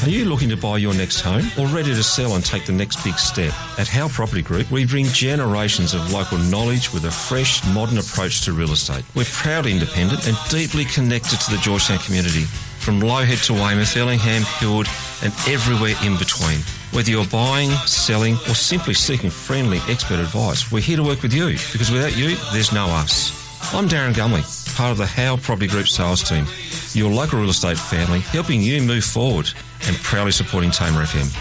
Are you looking to buy your next home or ready to sell and take the next big step? At Howe Property Group, we bring generations of local knowledge with a fresh, modern approach to real estate. We're proud, independent and deeply connected to the Georgetown community, from Lowhead to Weymouth, Ellingham, Hillwood and everywhere in between. Whether you're buying, selling or simply seeking friendly expert advice, we're here to work with you, because without you, there's no us. I'm Darren Gumley, part of the Howe Property Group sales team, your local real estate family, helping you move forward and proudly supporting Tamer FM.